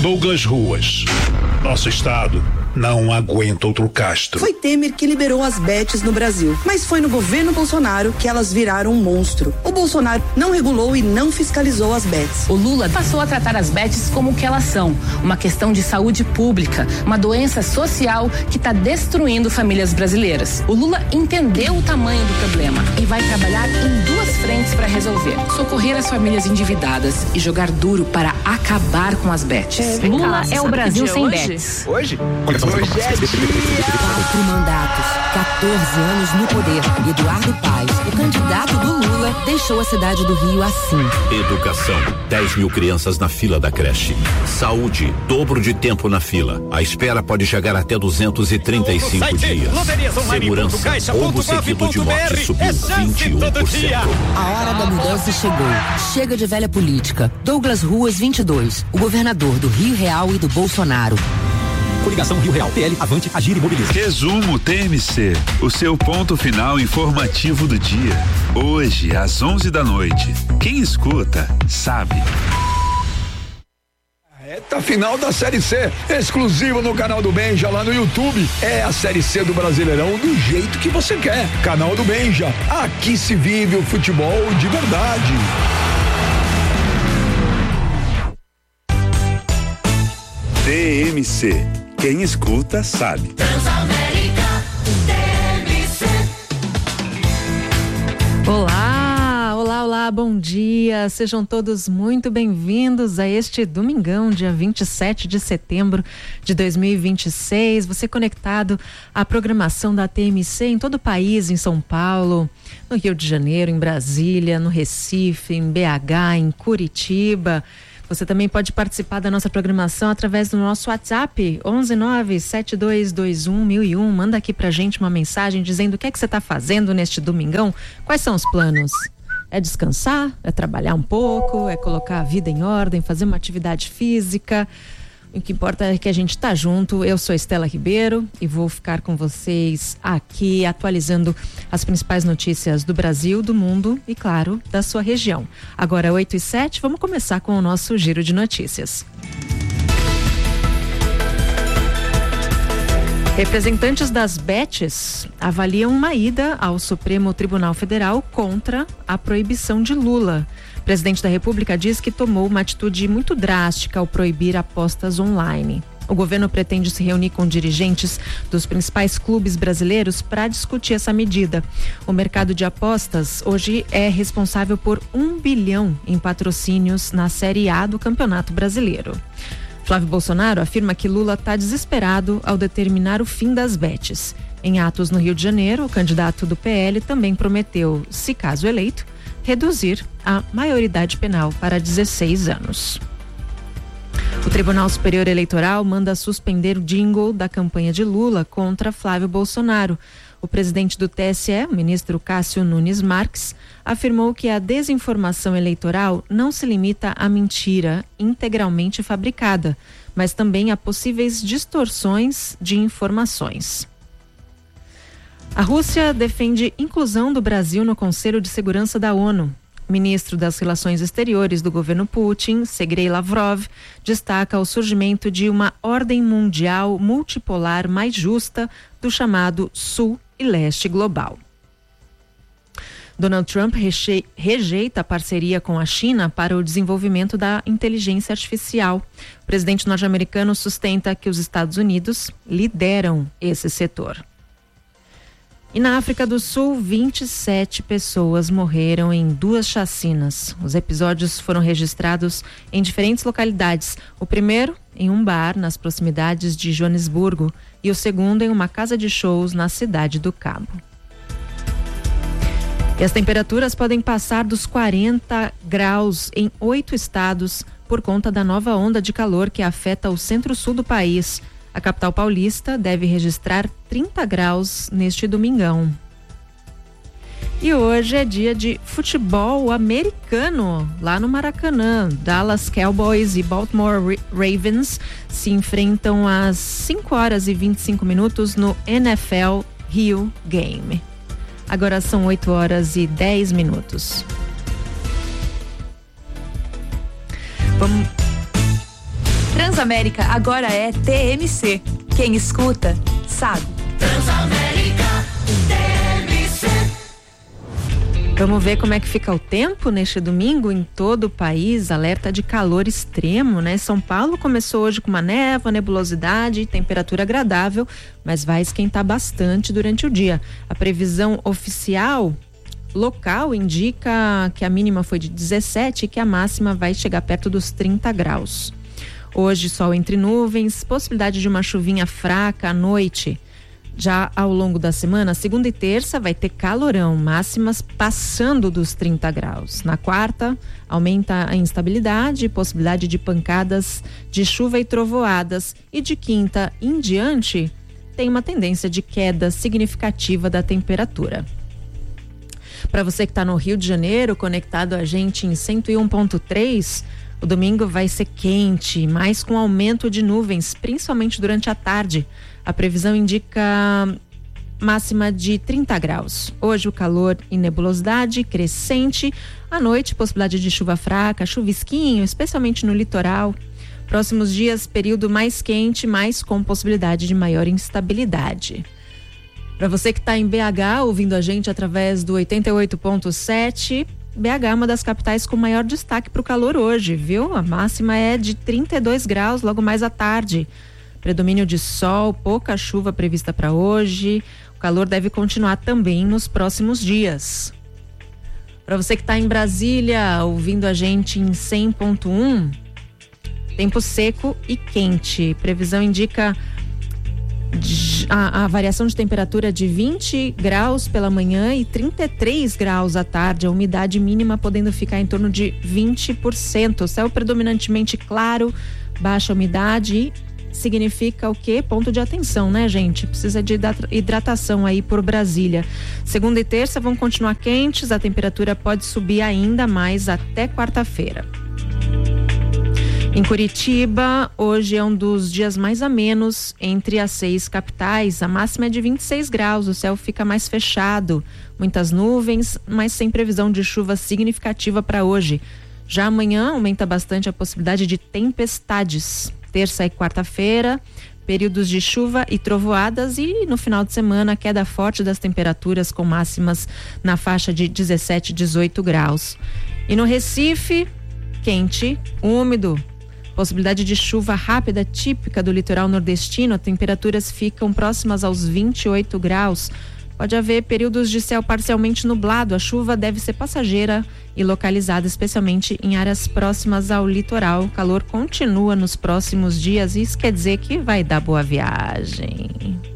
Douglas Ruas. Nosso estado não aguenta outro Castro. Foi Temer que liberou as bets no Brasil, mas foi no governo Bolsonaro que elas viraram um monstro. O Bolsonaro não regulou e não fiscalizou as bets. O Lula passou a tratar as bets como o que elas são, uma questão de saúde pública, uma doença social que está destruindo famílias brasileiras. O Lula entendeu o tamanho do problema e vai trabalhar em duas frentes para resolver: socorrer as famílias endividadas e jogar duro para acabar com as bets. Lula é o Brasil sem bets. Hoje? Hoje é dia. 4 mandatos, 14 anos no poder. Eduardo Paes, o candidato do Lula, deixou a cidade do Rio assim. Educação, 10 mil crianças na fila da creche. Saúde, dobro de tempo na fila. A espera pode chegar até 235 dias. Segurança, roubo seguido de morte subiu 21%. A hora da mudança chegou. Chega de velha política. Douglas Ruas 22, o governador do Rio Real e do Bolsonaro. Coligação Rio Real, PL, Avante, Agir e Mobiliza. Resumo TMC, o seu ponto final informativo do dia. Hoje, às 11 da noite. Quem escuta, sabe. Reta final da Série C, exclusivo no canal do Benja lá no YouTube. É a Série C do Brasileirão do jeito que você quer. Canal do Benja, aqui se vive o futebol de verdade. TMC, quem escuta sabe. Transamérica, TMC. Olá, olá, olá, bom dia. Sejam todos muito bem-vindos a este domingão, dia 27 de setembro de 2026. Você conectado à programação da TMC em todo o país, em São Paulo, no Rio de Janeiro, em Brasília, no Recife, em BH, em Curitiba. Você também pode participar da nossa programação através do nosso WhatsApp, 11972211001. Manda aqui pra gente uma mensagem dizendo o que é que você está fazendo neste domingão, quais são os planos. É descansar? É trabalhar um pouco? É colocar a vida em ordem? Fazer uma atividade física? O que importa é que a gente está junto. Eu sou Estela Ribeiro e vou ficar com vocês aqui atualizando as principais notícias do Brasil, do mundo e, claro, da sua região. Agora 8h07, vamos começar com o nosso giro de notícias. Representantes das bets avaliam uma ida ao Supremo Tribunal Federal contra a proibição de Lula. O presidente da República diz que tomou uma atitude muito drástica ao proibir apostas online. O governo pretende se reunir com dirigentes dos principais clubes brasileiros para discutir essa medida. O mercado de apostas hoje é responsável por 1 bilhão em patrocínios na Série A do Campeonato Brasileiro. Flávio Bolsonaro afirma que Lula está desesperado ao determinar o fim das bets. Em atos no Rio de Janeiro, o candidato do PL também prometeu, se caso eleito, reduzir a maioridade penal para 16 anos. O Tribunal Superior Eleitoral manda suspender o jingle da campanha de Lula contra Flávio Bolsonaro. O presidente do TSE, o ministro Cássio Nunes Marques, afirmou que a desinformação eleitoral não se limita à mentira integralmente fabricada, mas também a possíveis distorções de informações. A Rússia defende inclusão do Brasil no Conselho de Segurança da ONU. O ministro das Relações Exteriores do governo Putin, Sergei Lavrov, destaca o surgimento de uma ordem mundial multipolar mais justa do chamado Sul e Leste global. Donald Trump rejeita a parceria com a China para o desenvolvimento da inteligência artificial. O presidente norte-americano sustenta que os Estados Unidos lideram esse setor. E na África do Sul, 27 pessoas morreram em 2 chacinas. Os episódios foram registrados em diferentes localidades. O primeiro em um bar nas proximidades de Joanesburgo e o segundo em uma casa de shows na cidade do Cabo. E as temperaturas podem passar dos 40 graus em 8 estados por conta da nova onda de calor que afeta o centro-sul do país. A capital paulista deve registrar 30 graus neste domingão. E hoje é dia de futebol americano, lá no Maracanã. Dallas Cowboys e Baltimore Ravens se enfrentam às 5h25 no NFL Rio Game. Agora são 8h10. Transamérica agora é TMC. Quem escuta, sabe. Transamérica TMC. Vamos ver como é que fica o tempo neste domingo em todo o país. Alerta de calor extremo, né? São Paulo começou hoje com uma névoa, nebulosidade, temperatura agradável, mas vai esquentar bastante durante o dia. A previsão oficial local indica que a mínima foi de 17 e que a máxima vai chegar perto dos 30 graus. Hoje, sol entre nuvens, possibilidade de uma chuvinha fraca à noite. Já ao longo da semana, segunda e terça, vai ter calorão, máximas passando dos 30 graus. Na quarta, aumenta a instabilidade, possibilidade de pancadas de chuva e trovoadas. E de quinta em diante, tem uma tendência de queda significativa da temperatura. Para você que está no Rio de Janeiro, conectado a gente em 101.3, o domingo vai ser quente, mas com aumento de nuvens, principalmente durante a tarde. A previsão indica máxima de 30 graus. Hoje o calor e nebulosidade crescente. À noite, possibilidade de chuva fraca, chuvisquinho, especialmente no litoral. Próximos dias, período mais quente, mas com possibilidade de maior instabilidade. Para você que está em BH, ouvindo a gente através do 88.7, BH é uma das capitais com maior destaque para o calor hoje, viu? A máxima é de 32 graus logo mais à tarde. Predomínio de sol, pouca chuva prevista para hoje. O calor deve continuar também nos próximos dias. Para você que está em Brasília, ouvindo a gente em 100.1, tempo seco e quente. Previsão indica a variação de temperatura de 20 graus pela manhã e 33 graus à tarde. A umidade mínima podendo ficar em torno de 20%. Céu predominantemente claro, baixa umidade. Significa o quê? Ponto de atenção, né, gente? Precisa de hidratação aí por Brasília. Segunda e terça vão continuar quentes, a temperatura pode subir ainda mais até quarta-feira. Em Curitiba, hoje é um dos dias mais amenos entre as 6 capitais. A máxima é de 26 graus, o céu fica mais fechado. Muitas nuvens, mas sem previsão de chuva significativa para hoje. Já amanhã aumenta bastante a possibilidade de tempestades. Terça e quarta-feira, períodos de chuva e trovoadas e no final de semana queda forte das temperaturas com máximas na faixa de 17, 18 graus. E no Recife, quente, úmido, possibilidade de chuva rápida típica do litoral nordestino, temperaturas ficam próximas aos 28 graus. Pode haver períodos de céu parcialmente nublado, a chuva deve ser passageira e localizada especialmente em áreas próximas ao litoral. O calor continua nos próximos dias e isso quer dizer que vai dar boa viagem.